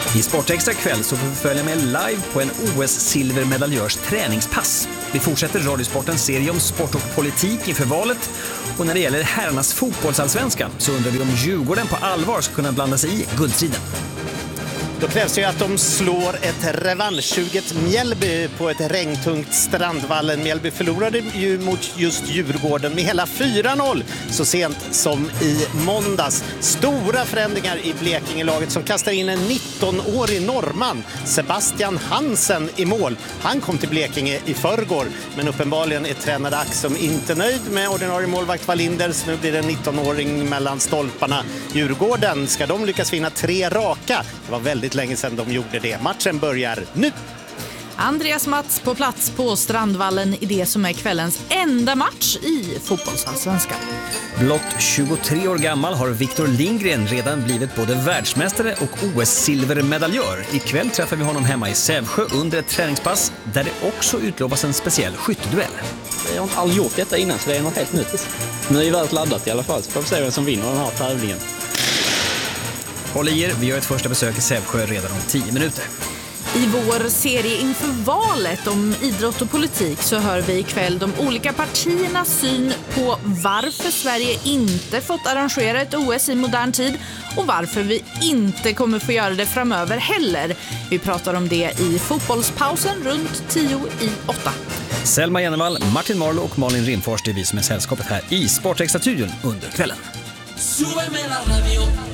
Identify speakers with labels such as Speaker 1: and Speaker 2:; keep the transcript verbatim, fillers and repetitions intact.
Speaker 1: I Sportextra kväll så får vi följa med live på en O S-silvermedaljörs träningspass. Vi fortsätter Radiosportens serie om sport och politik inför valet. Och när det gäller herrarnas fotbollsallsvenskan så undrar vi om Djurgården på allvar ska kunna blanda sig i guldstriden.
Speaker 2: Då krävs det ju att de slår ett revanschsuget Mjällby på ett regntungt Strandvallen. Mjällby förlorade ju mot just Djurgården med hela fyra noll så sent som i måndags. Stora förändringar i Blekingelaget som kastar in en nittonårig norrman, Sebastian Hansen, i mål. Han kom till Blekinge i förrgår, men uppenbarligen är tränare Axum inte nöjd med ordinarie målvakt Walinders. Nu blir det en nittonåring mellan stolparna. Djurgården, ska de lyckas vinna tre raka? Det var väldigt länge sedan de gjorde det. Matchen börjar nu.
Speaker 3: Andreas Mats på plats på Strandvallen i det som är kvällens enda match i fotbollsallsvenskan.
Speaker 1: Blott tjugotre år gammal har Victor Lindgren redan blivit både världsmästare och O S-silvermedaljör. Ikväll träffar vi honom hemma i Sävsjö under ett träningspass där det också utlovas en speciell skytteduell.
Speaker 4: Jag har inte aldrig gjort detta innan så det är något helt nytt. Nu är det väldigt laddat i alla fall så får vi se vem som vinner den här tävlingen.
Speaker 1: Håll i er, vi gör ett första besök i Sävsjö redan om tio minuter.
Speaker 3: I vår serie inför valet om idrott och politik så hör vi ikväll de olika partiernas syn på varför Sverige inte fått arrangera ett O S i modern tid och varför vi inte kommer få göra det framöver heller. Vi pratar om det i fotbollspausen runt tio i åtta.
Speaker 1: Selma Jennevall, Martin Marlo och Malin Rimfors, det är vi som är sällskapet här i Sportextra-studion under kvällen.